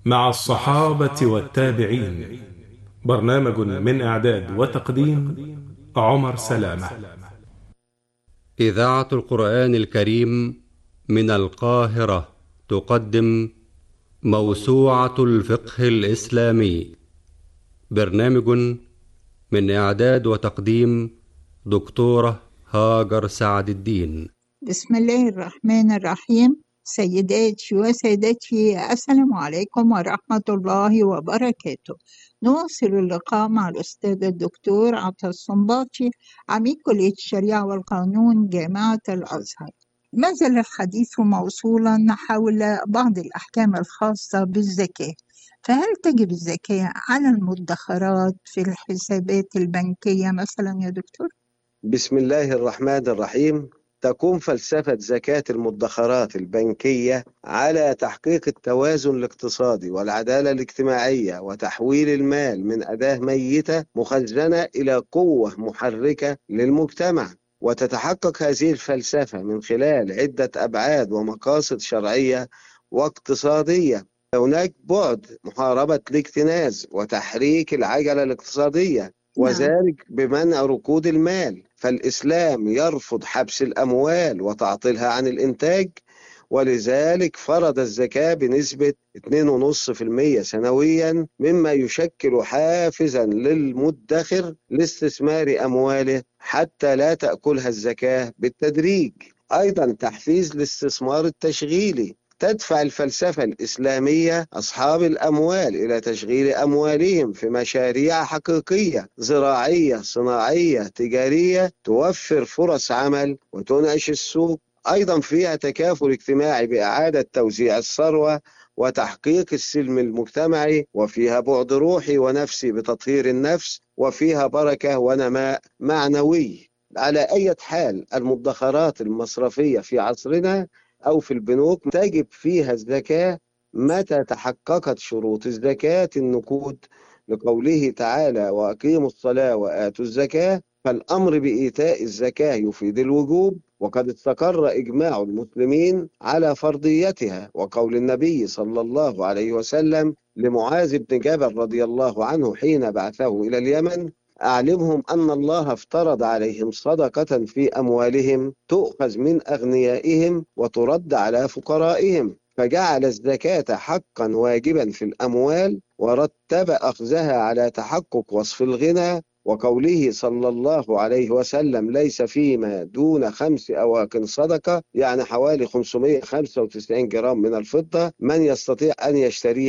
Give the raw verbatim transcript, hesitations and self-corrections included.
مع الصحابة والتابعين. برنامج من إعداد وتقديم عمر سلامة. إذاعة القرآن الكريم من القاهرة تقدم موسوعة الفقه الإسلامي. برنامج من إعداد وتقديم دكتورة هاجر سعد الدين. بسم الله الرحمن الرحيم. سيداتي وسادتي، السلام عليكم ورحمة الله وبركاته. نواصل اللقاء مع الأستاذ الدكتور عطا الصنباطي، عميد كلية الشريعة والقانون جامعة الأزهر. ما زال الحديث موصولا حول بعض الأحكام الخاصة بالزكاة، فهل تجب الزكاة على المدخرات في الحسابات البنكية مثلا يا دكتور؟ بسم الله الرحمن الرحيم. تقوم فلسفة زكاة المدخرات البنكية على تحقيق التوازن الاقتصادي والعدالة الاجتماعية وتحويل المال من أداة ميتة مخزنة إلى قوة محركة للمجتمع. وتتحقق هذه الفلسفة من خلال عدة أبعاد ومقاصد شرعية واقتصادية. هناك بعد محاربة الاكتناز وتحريك العجلة الاقتصادية، وذلك بمنع ركود المال. فالإسلام يرفض حبس الأموال وتعطيلها عن الإنتاج، ولذلك فرض الزكاة بنسبة اثنين فاصلة خمسة بالمئة سنويا، مما يشكل حافزا للمدخر لاستثمار أمواله حتى لا تأكلها الزكاة بالتدريج. أيضا تحفيز الاستثمار التشغيلي. تدفع الفلسفة الإسلامية أصحاب الأموال إلى تشغيل أموالهم في مشاريع حقيقية زراعية صناعية تجارية توفر فرص عمل وتنعش السوق. أيضا فيها تكافل اجتماعي بإعادة توزيع الثروة وتحقيق السلم المجتمعي، وفيها بعد روحي ونفسي بتطهير النفس، وفيها بركة ونماء معنوي. على أي حال المدخرات المصرفية في عصرنا أو في البنوك تجب فيها الزكاة متى تحققت شروط الزكاة النقود، لقوله تعالى: وأقيموا الصلاة وآتوا الزكاة. فالأمر بإيتاء الزكاة يفيد الوجوب، وقد استقر إجماع المسلمين على فرضيتها، وقول النبي صلى الله عليه وسلم لمعاذ بن جبل رضي الله عنه حين بعثه إلى اليمن: أعلمهم أن الله افترض عليهم صدقة في أموالهم تؤخذ من أغنيائهم وترد على فقرائهم، فجعل الزكاة حقا واجبا في الأموال، ورتب أخذها على تحقق وصف الغنى، وقوله صلى الله عليه وسلم: ليس فيما دون خمس أواق صدقة، يعني حوالي خمسمئة وخمسة وتسعين جرام من الفضة، من يستطيع أن يشتري